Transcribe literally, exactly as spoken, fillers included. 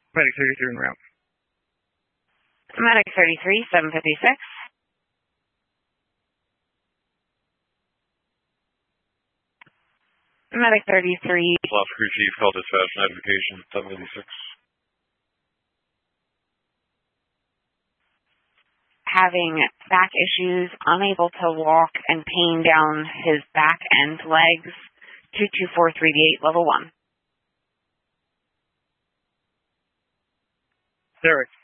Medic thirty-three en route. Medic thirty-three, seven fifty-six. Medic thirty-three. Lost crew chief, call dispatch notification, seven fifty-six. Having back issues, unable to walk, and pain down his back and legs. two two four three eight, level one. Derek,